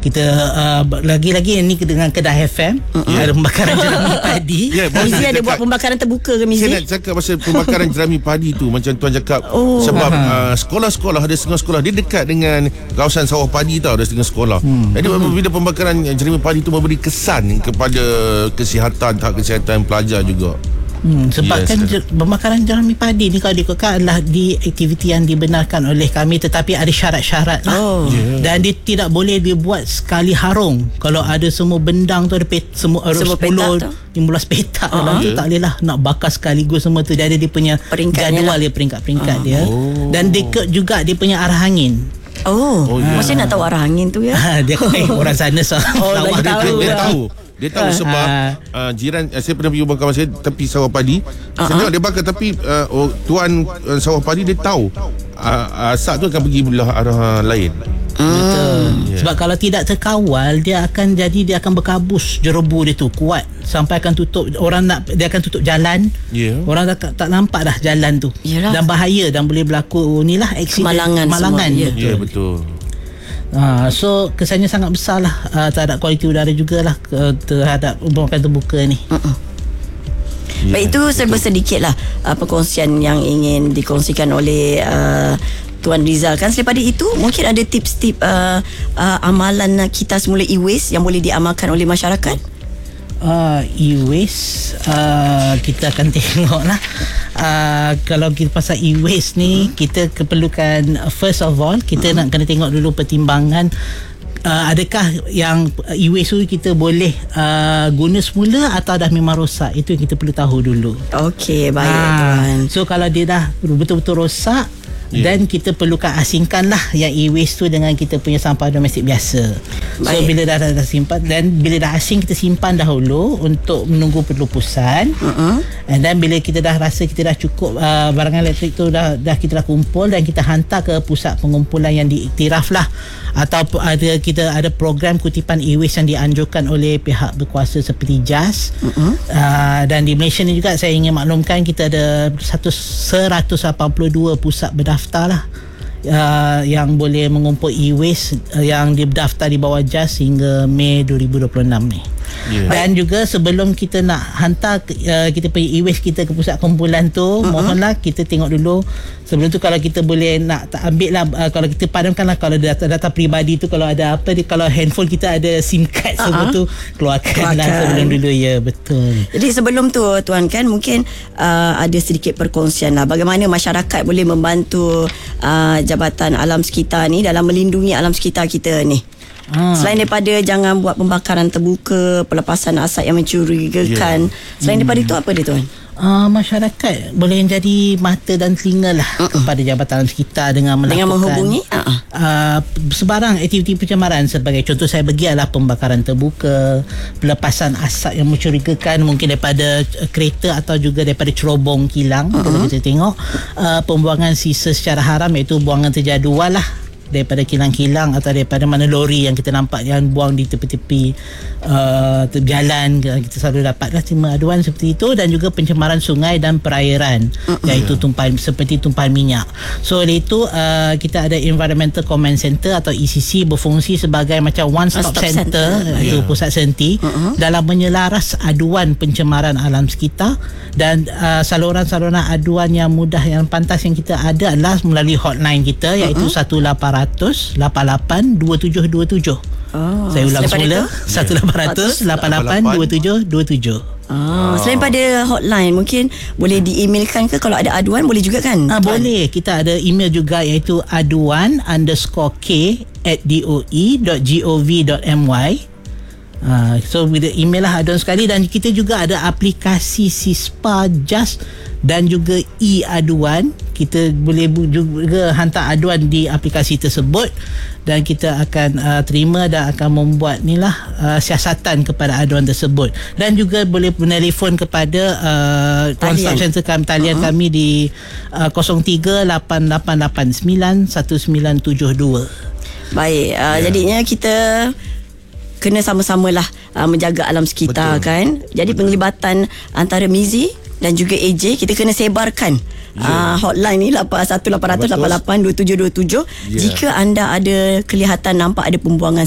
Kita lagi-lagi ini dengan Kedah FM, ada pembakaran jerami padi. Mizi ada buat pembakaran terbuka ke Mizi? Saya nak cakap pasal pembakaran jerami padi tu, macam tuan cakap, sebab sekolah-sekolah, ada setengah sekolah dia dekat dengan kawasan sawah padi tau, ada setengah sekolah. Jadi bila pembakaran jerami padi tu memberi kesan kepada kesihatan, tahap kesihatan pelajar juga. Sebab kan pembakaran jerami padi ni kalau dikatakan adalah di aktiviti yang dibenarkan oleh kami, tetapi ada syarat-syarat lah. Dan dia tidak boleh dibuat sekali harung. Kalau ada semua bendang tu ada semua 10 15 petak dalam tu, tak boleh lah nak bakar sekaligus semua tu. Dia ada dia punya jadual dia, peringkat-peringkat dia. Dan dekat juga dia punya arah angin. Maksudnya nak tahu arah angin tu ya? Dia orang sana Dia tahu sebab jiran saya pernah pergi kawan saya tepi sawah padi. Saya tengok dia bakar, tapi tuan sawah padi dia tahu asap tu akan pergi belah arah lain. Betul. Sebab kalau tidak terkawal, dia akan berkabus jerebu dia tu kuat sampai akan tutup dia akan tutup jalan. Orang tak nampak dah jalan tu. Dan bahaya, dan boleh berlaku inilah aksiden malangan. Betul. So kesannya sangat besar lah terhadap kualiti udara jugalah terhadap pembakaran terbuka ni. Baik, itu serba sedikit lah perkongsian yang ingin dikongsikan oleh Tuan Rizal kan. Selepas itu mungkin ada tips-tips amalan kita semula e-waste yang boleh diamalkan oleh masyarakat. E-waste kita akan tengok lah. Kalau kita pasal e-waste ni, kita perlukan first of all kita nak kena tengok dulu pertimbangan, adakah yang e-waste tu kita boleh guna semula atau dah memang rosak. Itu yang kita perlu tahu dulu. Okey, baik tuan. So kalau dia dah betul-betul rosak, dan kita perlukan asingkan lah yang e-waste tu dengan kita punya sampah domestik biasa. So bila dah simpan, dan bila dah asing, kita simpan dahulu untuk menunggu pelupusan. And then bila kita dah rasa kita dah cukup barangan elektrik tu dah kita dah kumpul, dan kita hantar ke pusat pengumpulan yang diiktiraf lah, atau kita ada program kutipan e-waste yang dianjurkan oleh pihak berkuasa seperti JAS. Dan di Malaysia ni juga saya ingin maklumkan, kita ada 182 pusat berdaftar lah yang boleh mengumpul e-waste yang didaftar di bawah JAS hingga Mei 2026 ni. Dan juga sebelum kita nak hantar kita punya e-waste kita ke pusat kumpulan tu, mohonlah kita tengok dulu sebelum tu, kalau kita boleh nak ambil lah, kalau kita padamkan lah, kalau data peribadi tu, kalau ada apa, kalau handphone kita ada SIM card semua tu, keluarkan lah sebelum dulu. Ya, betul. Jadi sebelum tu tuan kan, mungkin ada sedikit perkongsian lah bagaimana masyarakat boleh membantu Jabatan Alam Sekitar ni dalam melindungi alam sekitar kita ni. Selain daripada jangan buat pembakaran terbuka, pelepasan asap yang mencurigakan, selain daripada itu apa dia tuan? Masyarakat boleh jadi mata dan telinga lah kepada Jabatan Alam Sekitar dengan menghubungi sebarang aktiviti pencemaran. Sebagai contoh saya bagi adalah pembakaran terbuka, pelepasan asap yang mencurigakan mungkin daripada kereta atau juga daripada cerobong kilang. Kalau kita tengok pembuangan sisa secara haram, iaitu buangan terjadual lah daripada kilang-kilang atau daripada mana lori yang kita nampak yang buang di tepi-tepi jalan. Kita selalu dapatlah terima aduan seperti itu. Dan juga pencemaran sungai dan perairan, iaitu seperti tumpahan minyak. So oleh itu kita ada Environmental Command Center atau ECC berfungsi sebagai macam one stop center, iaitu pusat senti dalam menyelaras aduan pencemaran alam sekitar. Dan saluran-saluran aduan yang mudah, yang pantas yang kita ada adalah melalui hotline kita, iaitu 1800 88 2727. Saya ulang semula, 1800 88 2727. Selain pada hotline, mungkin boleh di-emailkan ke kalau ada aduan? Boleh juga kan? Boleh. Kita ada email juga, iaitu aduan_k@doe.gov.my. So bila email lah aduan sekali. Dan kita juga ada aplikasi Sispa JAS dan juga e-aduan. Kita boleh juga hantar aduan di aplikasi tersebut, dan kita akan terima dan akan membuat siasatan kepada aduan tersebut. Dan juga boleh menelefon kepada one-stop center kami, talian kami di 0388891972. Baik, jadinya kita kena sama-samalah menjaga alam sekitar. Betul. Kan. Jadi penglibatan antara Mizi dan juga AJ, kita kena sebarkan hotline ni 1800 88 2727. Jika anda ada kelihatan nampak ada pembuangan